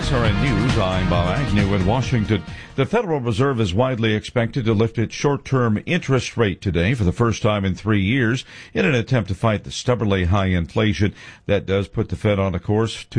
SRN News, I'm Bob Agnew in Washington. The Federal Reserve is widely expected to lift its short-term interest rate today for the first time in 3 years in an attempt to fight the stubbornly high inflation that does put the Fed on a course to